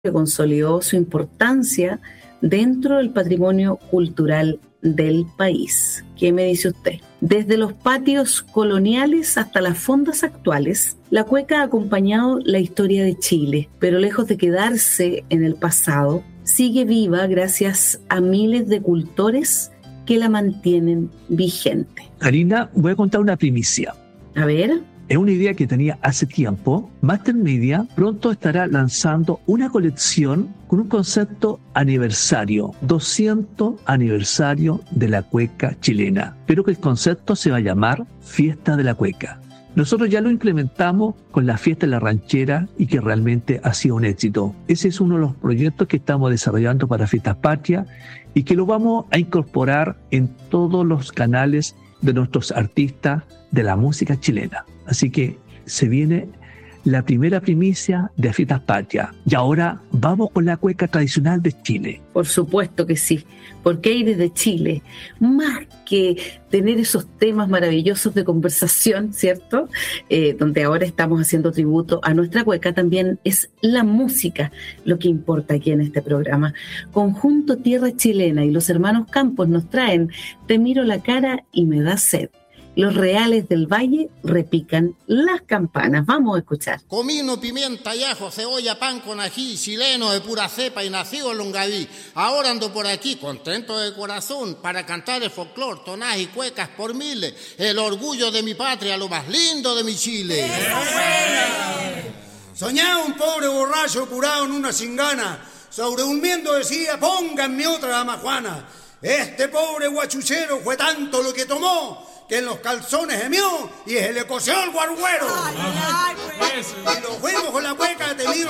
que consolidó su importancia dentro del patrimonio cultural del país. ¿Qué me dice usted? Desde los patios coloniales hasta las fondas actuales, la cueca ha acompañado la historia de Chile, pero lejos de quedarse en el pasado, sigue viva gracias a miles de cultores que la mantienen vigente. Karina, voy a contar una primicia. A ver. Es una idea que tenía hace tiempo. Master Media pronto estará lanzando una colección con un concepto aniversario, 200 aniversario de la cueca chilena, pero que el concepto se va a llamar Fiesta de la Cueca. Nosotros ya lo implementamos con la Fiesta de la Ranchera y que realmente ha sido un éxito. Ese es uno de los proyectos que estamos desarrollando para Fiestas Patrias y que lo vamos a incorporar en todos los canales de nuestros artistas de la música chilena. Así que se viene la primera primicia de Fiestas Patrias. Y ahora vamos con la cueca tradicional de Chile. Por supuesto que sí, porque ir desde Chile, más que tener esos temas maravillosos de conversación, ¿cierto? Donde ahora estamos haciendo tributo a nuestra cueca, también es la música lo que importa aquí en este programa. Conjunto Tierra Chilena y los hermanos Campos nos traen Te miro la cara y me da sed. Los Reales del Valle repican las campanas. Vamos a escuchar. Comino, pimienta y ajo, cebolla, pan con ají, chileno de pura cepa y nacido en Longaví. Ahora ando por aquí, contento de corazón, para cantar el folclor, tonás y cuecas por miles. El orgullo de mi patria, lo más lindo de mi Chile. Soñaba un pobre borracho curado en una cingana. Sobredurmiendo decía, pónganme otra damajuana. Este pobre guachuchero fue tanto lo que tomó que en los calzones gemió y se le coció el guarguero. Y nos fuimos con la cueca, te miro